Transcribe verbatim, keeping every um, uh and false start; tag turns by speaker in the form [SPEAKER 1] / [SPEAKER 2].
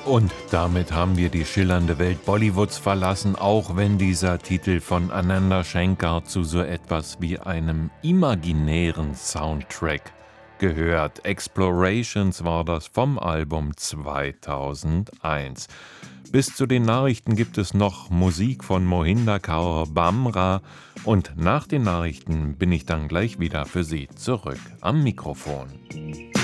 [SPEAKER 1] Und damit haben wir die schillernde Welt Bollywoods verlassen, auch wenn dieser Titel von Ananda Shankar zu so etwas wie einem imaginären Soundtrack gehört. Explorations war das vom Album zweitausendeins. Bis zu den Nachrichten gibt es noch Musik von Mohinder Kaur Bamra und nach den Nachrichten bin ich dann gleich wieder für Sie zurück am Mikrofon.